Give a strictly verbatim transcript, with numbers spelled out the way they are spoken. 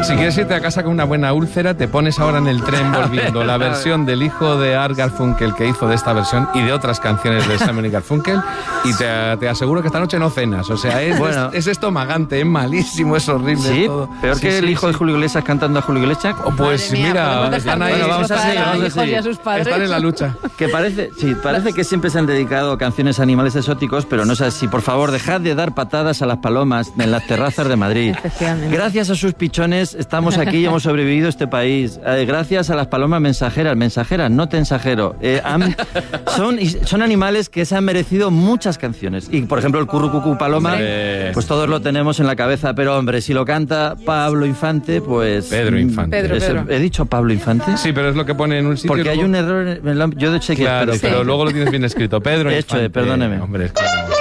Si quieres irte a casa con una buena úlcera, te pones ahora en el tren volviendo la versión del hijo de Art Garfunkel que hizo de esta versión y de otras canciones de Simon y Garfunkel, y te, te aseguro que esta noche no cenas. O sea, es, bueno, es, es estomagante, es malísimo, es horrible. Sí, todo. peor sí, que sí, el hijo sí. de Julio Iglesias cantando a Julio Iglesias. Pues mía, mira, están ahí. Bueno, vamos a seguir, vamos a seguir. Están en la lucha. Que parece, sí, parece que siempre se han dedicado a canciones a animales exóticos, pero no es así. Por favor, dejad de dar patadas a las palomas en las terrazas de Madrid. Gracias a sus pichones estamos aquí y hemos sobrevivido a este país. Eh, gracias a las palomas mensajeras, mensajeras, no tensajero. Eh, han, son, son animales que se han merecido muchas canciones. Y, por ejemplo, el currucucú paloma, hombre, pues todos lo tenemos en la cabeza, pero hombre, si lo canta Pablo Infante, pues... Pedro Infante. Pedro, Pedro. ¿He dicho Pablo Infante? Sí, pero es lo que pone en un sitio. Porque hay un error, en la, yo de hecho que... Claro, pero, pero sí. luego lo tienes bien escrito. Pedro Hecho, Infante. perdóneme. Hombre, es como...